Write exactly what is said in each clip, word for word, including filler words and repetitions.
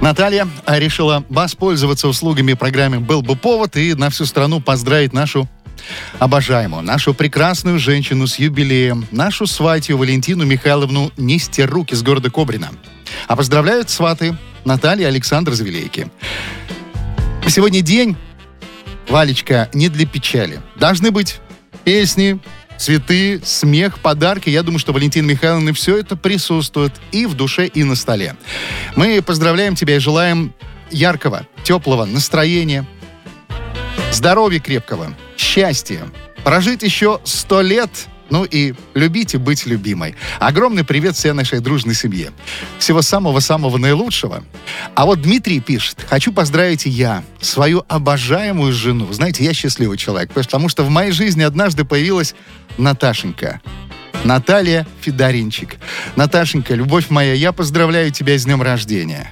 Наталья решила воспользоваться услугами программы «Был бы повод» и на всю страну поздравить нашу обожаемую, нашу прекрасную женщину с юбилеем, нашу сватью Валентину Михайловну Нестерук из города Кобрина. А поздравляют сваты Наталья и Александр Завелейки. Сегодня день, Валечка, не для печали. Должны быть песни, цветы, смех, подарки. Я думаю, что Валентина Михайловна все это присутствует и в душе, и на столе. Мы поздравляем тебя и желаем яркого, теплого настроения, здоровья крепкого, счастья, прожить еще сто лет, ну и любите быть любимой. Огромный привет всей нашей дружной семье. Всего самого-самого наилучшего. А вот Дмитрий пишет: хочу поздравить и я свою обожаемую жену. Знаете, я счастливый человек, потому что в моей жизни однажды появилась Наташенька. Наталья Федоринчик. Наташенька, любовь моя, я поздравляю тебя с днем рождения.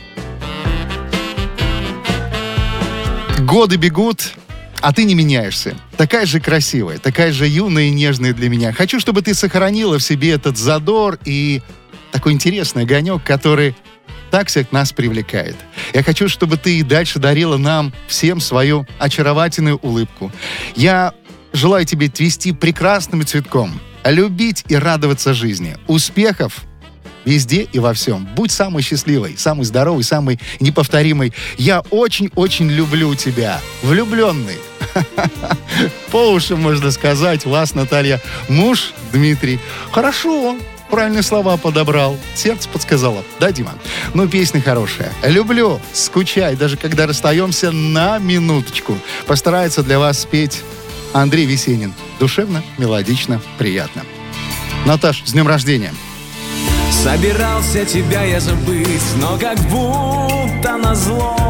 Годы бегут, а ты не меняешься. Такая же красивая, такая же юная и нежная для меня. Хочу, чтобы ты сохранила в себе этот задор и такой интересный огонек, который так всех нас привлекает. Я хочу, чтобы ты и дальше дарила нам всем свою очаровательную улыбку. Я желаю тебе цвести прекрасным цветком, любить и радоваться жизни. Успехов везде и во всем. Будь самой счастливой, самой здоровой, самой неповторимой. Я очень-очень люблю тебя. Влюбленный. По уши, можно сказать, вас, Наталья, муж Дмитрий. Хорошо, правильные слова подобрал. Сердце подсказало. Да, Дима? Ну, песня хорошая. Люблю, скучай, даже когда расстаемся на минуточку. Постарается для вас спеть Андрей Весенин. Душевно, мелодично, приятно. Наташ, с днем рождения. Собирался тебя я забыть, но как будто назло